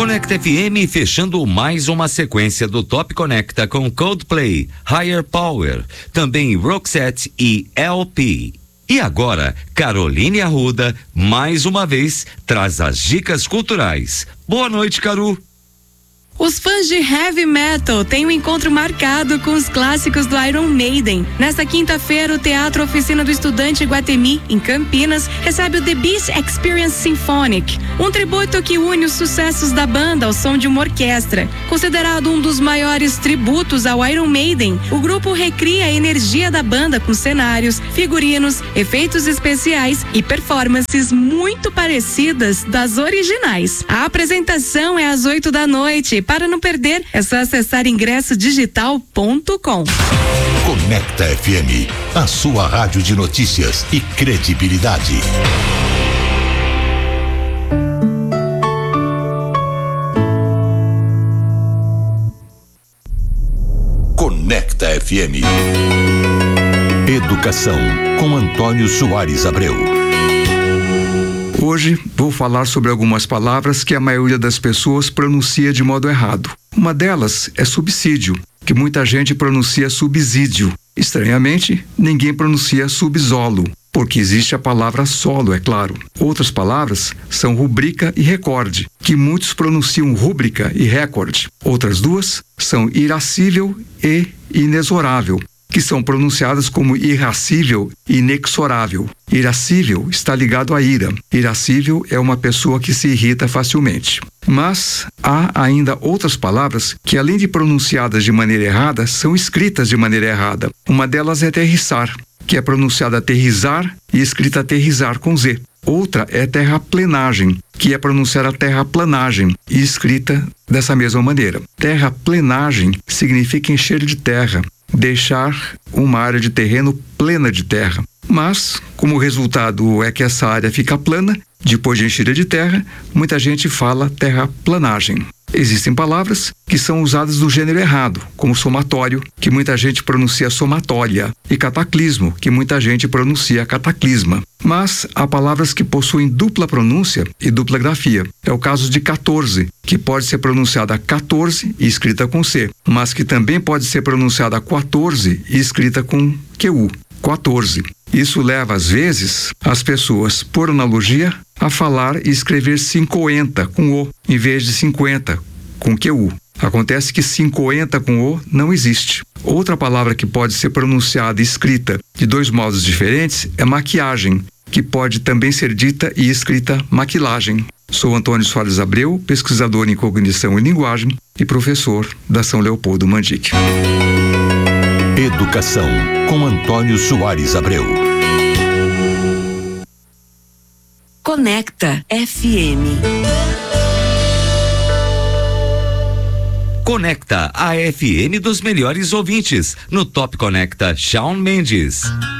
Conecta FM fechando mais uma sequência do Top Conecta com Coldplay, Higher Power, também Roxette e LP. E agora, Caroline Arruda, mais uma vez, traz as dicas culturais. Boa noite, Caru. Os fãs de heavy metal têm um encontro marcado com os clássicos do Iron Maiden. Nesta quinta-feira, o Teatro Oficina do Estudante Iguatemi, em Campinas, recebe o The Beast Experience Symphonic, um tributo que une os sucessos da banda ao som de uma orquestra. Considerado um dos maiores tributos ao Iron Maiden, o grupo recria a energia da banda com cenários, figurinos, efeitos especiais e performances muito parecidas das originais. A apresentação é às 8 da noite. Para não perder, é só acessar ingressodigital.com. Conecta FM, a sua rádio de notícias e credibilidade. Conecta FM. Educação com Antônio Soares Abreu. Hoje vou falar sobre algumas palavras que a maioria das pessoas pronuncia de modo errado. Uma delas é subsídio, que muita gente pronuncia subsídio. Estranhamente, ninguém pronuncia subsolo, porque existe a palavra solo, é claro. Outras palavras são rubrica e recorde, que muitos pronunciam rúbrica e recorde. Outras duas são irascível e inexorável, que são pronunciadas como irascível e inexorável. Irascível está ligado à ira. Irascível é uma pessoa que se irrita facilmente. Mas há ainda outras palavras que, além de pronunciadas de maneira errada, são escritas de maneira errada. Uma delas é aterrissar, que é pronunciada aterrizar e escrita aterrizar com Z. Outra é terraplenagem, que é pronunciada terraplanagem e escrita dessa mesma maneira. Terraplenagem significa encher de terra, deixar uma área de terreno plena de terra. Mas, como o resultado é que essa área fica plana, depois de enchida de terra, muita gente fala terraplanagem. Existem palavras que são usadas do gênero errado, como somatório, que muita gente pronuncia somatória, e cataclismo, que muita gente pronuncia cataclisma. Mas há palavras que possuem dupla pronúncia e dupla grafia. É o caso de 14, que pode ser pronunciada 14 e escrita com C, mas que também pode ser pronunciada 14 e escrita com QU. 14. Isso leva, às vezes, as pessoas, por analogia, a falar e escrever 50 com O, em vez de 50 com QU. Acontece que 50 com O não existe. Outra palavra que pode ser pronunciada e escrita de dois modos diferentes é maquiagem, que pode também ser dita e escrita maquilagem. Sou Antônio Soares Abreu, pesquisador em cognição e linguagem e professor da São Leopoldo Mandic. Educação com Antônio Soares Abreu. Conecta FM. Conecta a FM dos melhores ouvintes. No Top Conecta, Shawn Mendes.